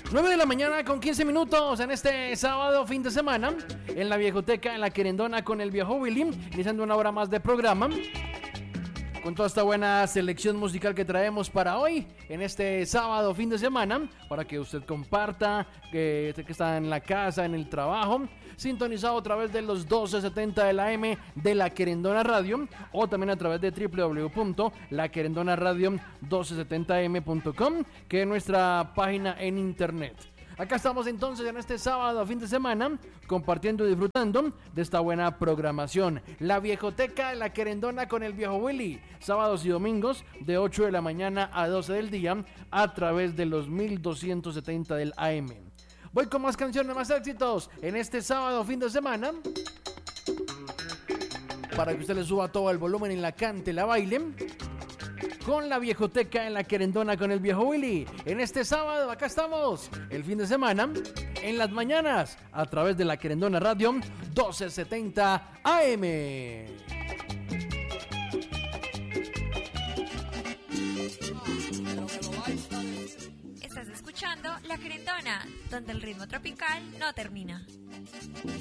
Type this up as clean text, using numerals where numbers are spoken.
9 de la mañana con 15 minutos en este sábado fin de semana en la Viejoteca, en la Querendona con el viejo Willy, iniciando una hora más de programa con toda esta buena selección musical que traemos para hoy en este sábado fin de semana, para que usted comparta, que está en la casa, en el trabajo, sintonizado a través de los 1270 de la AM de La Querendona Radio, o también a través de www.laquerendonaradio1270m.com, que es nuestra página en internet. Acá estamos entonces en este sábado, fin de semana, compartiendo y disfrutando de esta buena programación. La Viejoteca de La Querendona con el viejo Willy, sábados y domingos de 8 de la mañana a 12 del día a través de los 1270 del AM. Voy con más canciones, más éxitos en este sábado, fin de semana, para que usted le suba todo el volumen y la cante, la baile. Con la Viejoteca en La Querendona con el viejo Willy. En este sábado, acá estamos, el fin de semana, en las mañanas, a través de La Querendona Radio 1270 AM. Estás escuchando La Querendona, donde el ritmo tropical no termina.